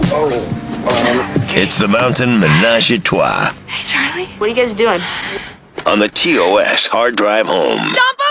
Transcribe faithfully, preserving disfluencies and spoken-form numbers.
Oh, um... It's the Mountain Menage a Trois. Hey, Charlie. What are you guys doing? On the T O S Hard Drive Home. Dump